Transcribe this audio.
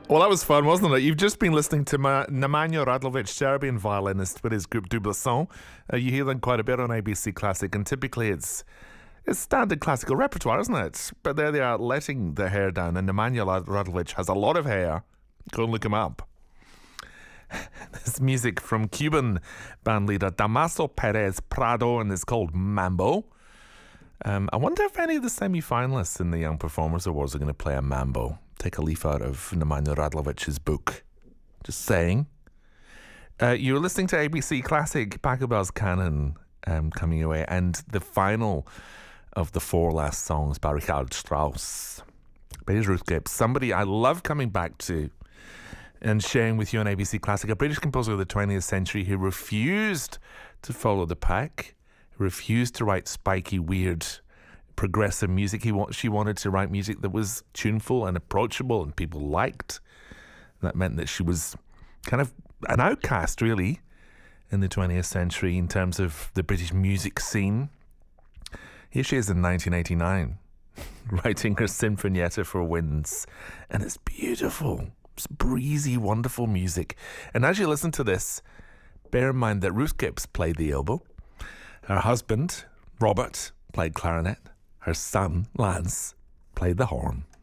Well, that was fun, wasn't it? You've just been listening to Nemanja Radlovic, Serbian violinist with his group Dublason. You hear them quite a bit on ABC Classic, and typically it's standard classical repertoire, isn't it? But there they are, letting their hair down, and Nemanja Radlovic has a lot of hair. Go and look him up. This music from Cuban band leader Damaso Perez Prado, and it's called Mambo. I wonder if any of the semi-finalists in the Young Performers Awards are going to play a mambo. Take a leaf out of Nemanja Radlovic's book. Just saying. You're listening to ABC Classic, Pachelbel's Canon coming away, and the final of the four last songs by Richard Strauss. But here's Ruth Gibbs, somebody I love coming back to and sharing with you on ABC Classic, a British composer of the 20th century who refused to follow the pack, refused to write spiky, weird, progressive music. She wanted to write music that was tuneful and approachable and people liked. That meant that she was kind of an outcast, really, in the 20th century in terms of the British music scene. Here she is in 1989, writing her Sinfonietta for Winds, and it's beautiful. It's breezy, wonderful music. And as you listen to this, bear in mind that Ruth Gibbs played the oboe. Her husband, Robert, played clarinet. Her son, Lance, played the horn.